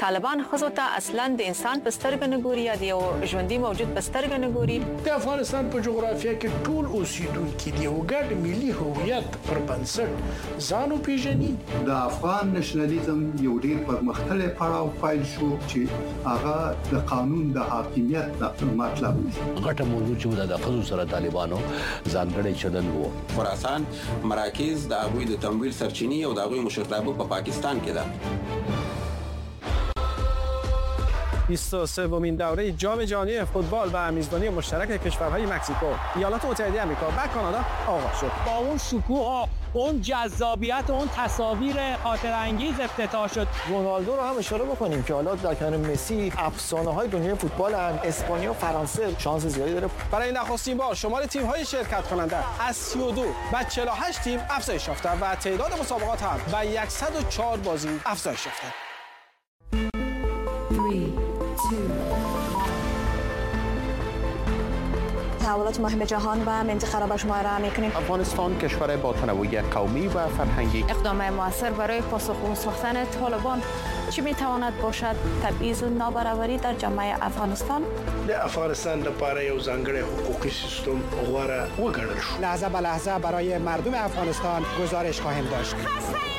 طالبان خزو ته اصلا د انسان په سترګه نه ګوري یا د یو ژوندۍ موجود په سترګه نه ګوري. د افغانستان په جغرافیه کې ټول اوسیدونکو د یو ګډ ملي هویت پر بنسټ ځان وپیژني. د افغان نېشنلیزم یو ډیر پرمختللی پړاو پیل شو چې هغه د قانون د حاکمیت د مطلب دی. غټه موضوع چې د خزو سره طالبانو ځانګړی چلن وو. خراسان مراکز د هغوی د تمویل سرچینې او د هغوی مشرتابه په پاکستان کې ده. 23مین دوره جام جهانی فوتبال و میزبانی مشترک کشورهای مکزیکو، ایالات متحده آمریکا و کانادا آغاز شد. با اون شکوه، اون جذابیت، اون تصاویر خاطر انگیز افتتاح شد. رونالدو رو هم اشاره بکنیم که حالا در کنار مسی افسانه‌های دنیای فوتبال ان اسپانیا و فرانسه شانس زیادی داره. برای نخستین بار شمار تیم‌های شرکت کننده از 32 و 48 تیم افزایش یافته و تعداد مسابقات هم به 104 بازی افزایش یافته. تحولات مهم جهان و منطقه را به شماره می‌کنیم. افغانستان کشور با تنوع قومی و فرهنگی. اقدام موثر برای پاسخگو ساختن طالبان چی میتواند باشد؟ تبعیض و نابرابری در جامعه افغانستان. د افغانستان لپاره یو ځانګړی حقوقي سیستم غوړه وګڼل شو. لحظه به لحظه برای مردم افغانستان گزارش خواهیم داشت.